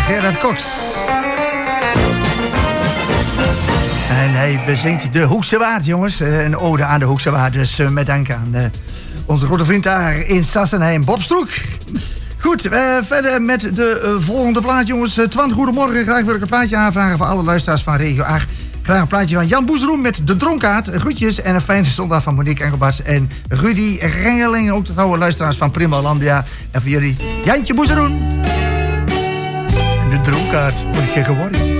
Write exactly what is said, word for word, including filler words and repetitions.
Gerard Cox. En hij bezingt de Hoekse Waard, jongens. Een ode aan de Hoekse Waard, dus met dank aan uh, onze grote vriend daar in Sassenheim, Bob Stroek. Goed, uh, verder met de uh, volgende plaat, jongens. Uh, Twan, goedemorgen. Graag wil ik een plaatje aanvragen voor alle luisteraars van Regio acht. Graag een plaatje van Jan Boezeroem met De Dronkaard. Groetjes en een fijne zondag van Monique Engelbars en Rudy Rengeling. Ook de oude luisteraars van Prima Landia. En voor jullie, Jantje Boezeroem. De Dronkaard, wat een gekke worrie.